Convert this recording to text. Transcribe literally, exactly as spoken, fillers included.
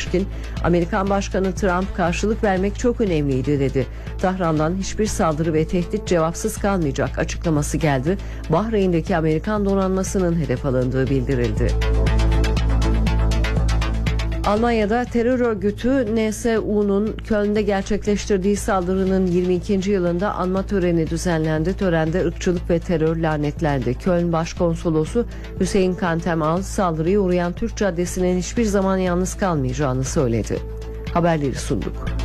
ilişkin Amerikan Başkanı Trump karşılık vermek çok önemliydi dedi. Tahran'dan hiçbir saldırı ve tehdit cevapsız kalmayacak açıklaması geldi. Bahreyn'deki Amerikan donanmasının hedef alındığı bildirildi. Almanya'da terör örgütü N S U'nun Köln'de gerçekleştirdiği saldırının yirmi ikinci yılında anma töreni düzenlendi. Törende ırkçılık ve terör lanetlendi. Köln Başkonsolosu Hüseyin Kantemal saldırıya uğrayan Türk Caddesi'nin hiçbir zaman yalnız kalmayacağını söyledi. Haberleri sunduk.